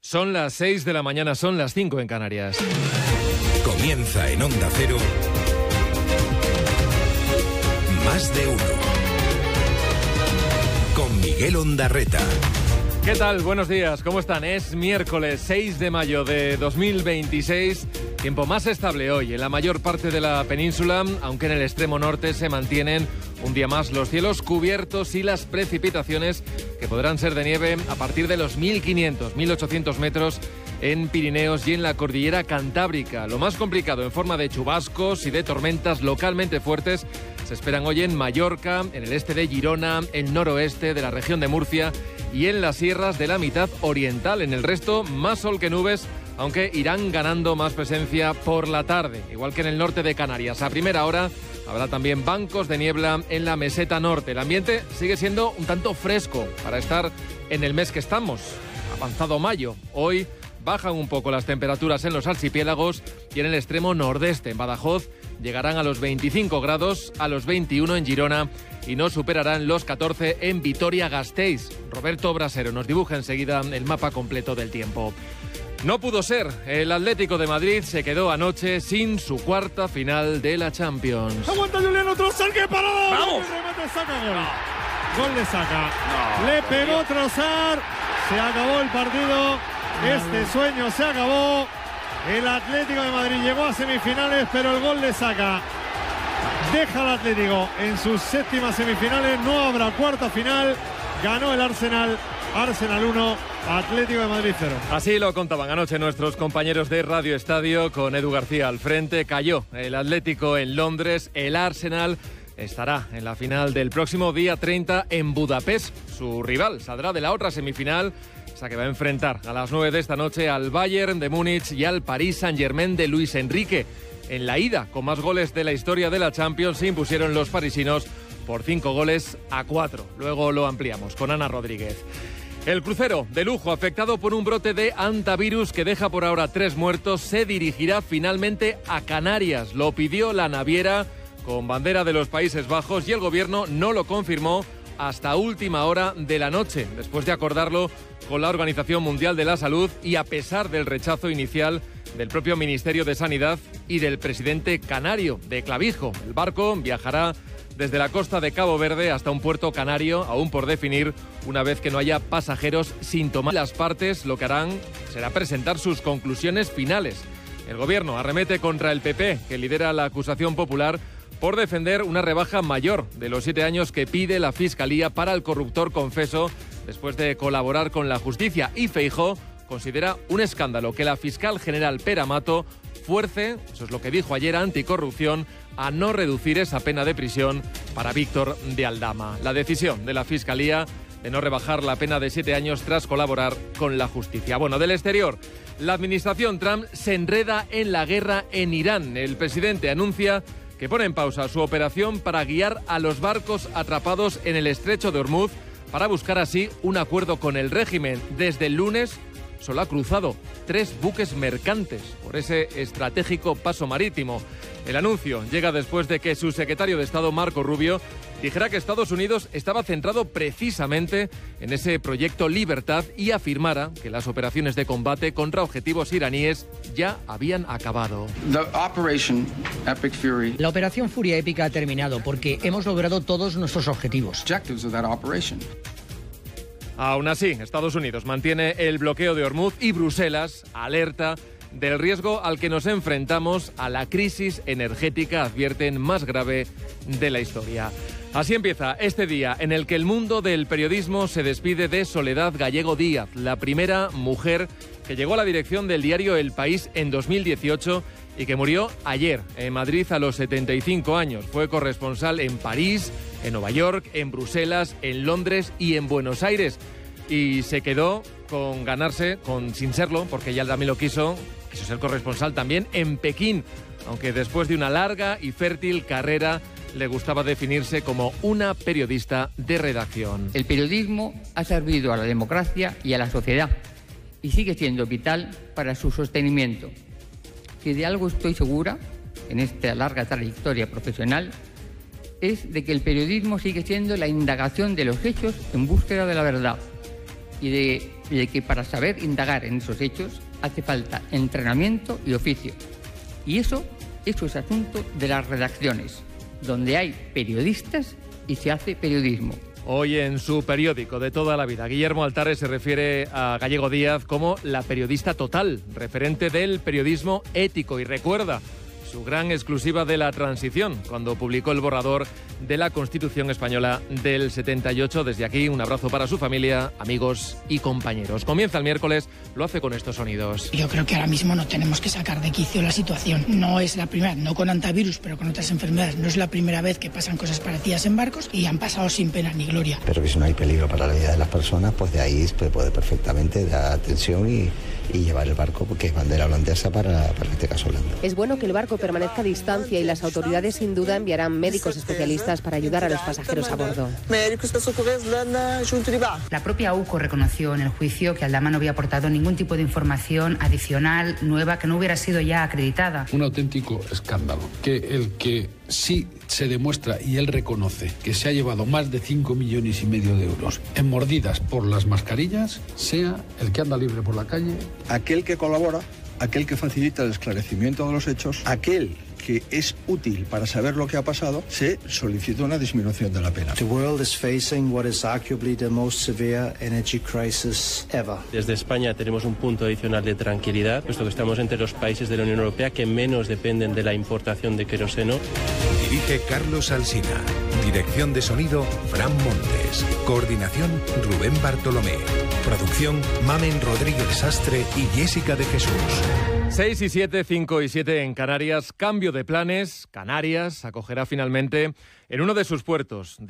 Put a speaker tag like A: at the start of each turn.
A: Son las 6 de la mañana, son las 5 en Canarias.
B: Comienza en Onda Cero. Más de uno. Con Miguel Ondarreta.
A: ¿Qué tal? Buenos días, ¿cómo están? Es miércoles 6 de mayo de 2026. Tiempo más estable hoy en la mayor parte de la península, aunque en el extremo norte se mantienen un día más los cielos cubiertos y las precipitaciones que podrán ser de nieve a partir de los 1.500, 1.800 metros en Pirineos y en la cordillera Cantábrica. Lo más complicado en forma de chubascos y de tormentas localmente fuertes se esperan hoy en Mallorca, en el este de Girona, el noroeste de la región de Murcia y en las sierras de la mitad oriental. En el resto, más sol que nubes, aunque irán ganando más presencia por la tarde, igual que en el norte de Canarias. A primera hora habrá también bancos de niebla en la meseta norte. El ambiente sigue siendo un tanto fresco para estar en el mes que estamos, avanzado mayo. Hoy bajan un poco las temperaturas en los archipiélagos y en el extremo nordeste, en Badajoz, llegarán a los 25 grados, a los 21 en Girona y no superarán los 14 en Vitoria-Gasteiz. Roberto Brasero nos dibuja enseguida el mapa completo del tiempo. No pudo ser. El Atlético de Madrid se quedó anoche sin su cuarta final de la Champions.
C: Aguanta Julián, Trossard, que parado.
D: ¡Vamos!
C: Remate, saca gol. Gol le saca. Le pegó Trossard. Se acabó el partido. Este sueño se acabó. El Atlético de Madrid llegó a semifinales, pero el gol le saca. Deja al Atlético en sus séptimas semifinales. No habrá cuarta final. Ganó el Arsenal. Arsenal 1, Atlético de Madrid 0.
A: Así lo contaban anoche nuestros compañeros de Radio Estadio con Edu García al frente. Cayó el Atlético en Londres, el Arsenal estará en la final del próximo día 30 en Budapest. Su rival saldrá de la otra semifinal, esa que va a enfrentar a las 9 de esta noche al Bayern de Múnich y al Paris Saint-Germain de Luis Enrique. En la ida, con más goles de la historia de la Champions, se impusieron los parisinos por 5-4. Luego lo ampliamos con Ana Rodríguez. El crucero de lujo, afectado por un brote de hantavirus que deja por ahora 3 muertos, se dirigirá finalmente a Canarias. Lo pidió la naviera con bandera de los Países Bajos y el gobierno no lo confirmó hasta última hora de la noche, después de acordarlo con la Organización Mundial de la Salud y a pesar del rechazo inicial del propio Ministerio de Sanidad y del presidente canario de Clavijo. El barco viajará desde la costa de Cabo Verde hasta un puerto canario, aún por definir, una vez que no haya pasajeros sintomáticos. Las partes lo que harán será presentar sus conclusiones finales. El gobierno arremete contra el PP, que lidera la acusación popular, por defender una rebaja mayor de los 7 años que pide la Fiscalía para el corruptor confeso después de colaborar con la justicia. Y Feijóo considera un escándalo que la fiscal general Pera Mato fuerce, eso es lo que dijo ayer a Anticorrupción, a no reducir esa pena de prisión para Víctor de Aldama. La decisión de la Fiscalía de no rebajar la pena de 7 años tras colaborar con la justicia. Bueno, del exterior, la administración Trump se enreda en la guerra en Irán. El presidente anuncia que pone en pausa su operación para guiar a los barcos atrapados en el estrecho de Hormuz para buscar así un acuerdo con el régimen. Desde el lunes solo ha cruzado 3 buques mercantes por ese estratégico paso marítimo. El anuncio llega después de que su secretario de Estado, Marco Rubio, dijera que Estados Unidos estaba centrado precisamente en ese proyecto Libertad y afirmara que las operaciones de combate contra objetivos iraníes ya habían acabado.
E: La operación Furia Épica ha terminado porque hemos logrado todos nuestros objetivos.
A: Aún así, Estados Unidos mantiene el bloqueo de Hormuz y Bruselas alerta del riesgo al que nos enfrentamos a la crisis energética, advierten, más grave de la historia. Así empieza este día en el que el mundo del periodismo se despide de Soledad Gallego Díaz, la primera mujer que llegó a la dirección del diario El País en 2018 y que murió ayer en Madrid a los 75 años. Fue corresponsal en París, en Nueva York, en Bruselas, en Londres y en Buenos Aires. Y se quedó con ganarse, sin serlo, porque ella también lo quiso ser corresponsal también en Pekín, aunque después de una larga y fértil carrera le gustaba definirse como una periodista de redacción.
F: El periodismo ha servido a la democracia y a la sociedad y sigue siendo vital para su sostenimiento. Si de algo estoy segura, en esta larga trayectoria profesional, es de que el periodismo sigue siendo la indagación de los hechos en búsqueda de la verdad. y de que para saber indagar en esos hechos hace falta entrenamiento y oficio. Y eso es asunto de las redacciones, donde hay periodistas y se hace periodismo.
A: Hoy en su periódico de toda la vida, Guillermo Altares se refiere a Gallego Díaz como la periodista total, referente del periodismo ético, y recuerda su gran exclusiva de la transición, cuando publicó el borrador de la Constitución Española del 78. Desde aquí, un abrazo para su familia, amigos y compañeros. Comienza el miércoles, lo hace con estos sonidos.
D: Yo creo que ahora mismo no tenemos que sacar de quicio la situación. No es la primera, no con antivirus, pero con otras enfermedades. No es la primera vez que pasan cosas parecidas en barcos y han pasado sin pena ni gloria.
G: Pero que si no hay peligro para la vida de las personas, pues de ahí se puede perfectamente dar atención y llevar el barco, porque es bandera holandesa para este caso Holanda.
H: Es bueno que el barco permanezca a distancia y las autoridades sin duda enviarán médicos especialistas para ayudar a los pasajeros a bordo.
I: La propia UCO reconoció en el juicio que Aldama no había aportado ningún tipo de información adicional, nueva, que no hubiera sido ya acreditada.
J: Un auténtico escándalo, que el que sí se demuestra y él reconoce que se ha llevado más de 5,5 millones de euros en mordidas por las mascarillas, sea el que anda libre por la calle.
K: Aquel que colabora, aquel que facilita el esclarecimiento de los hechos, aquel que es útil para saber lo que ha pasado, se solicita una disminución de la pena.
L: The world is facing what is arguably the most severe energy crisis ever.
M: Desde España tenemos un punto adicional de tranquilidad, puesto que estamos entre los países de la Unión Europea que menos dependen de la importación de queroseno.
B: Dirige Carlos Alsina. Dirección de sonido, Fran Montes. Coordinación, Rubén Bartolomé. Producción, Mamen Rodríguez Sastre y Jessica de Jesús.
A: 6 y 7, 5 y 7 en Canarias. Cambio de planes. Canarias acogerá finalmente en uno de sus puertos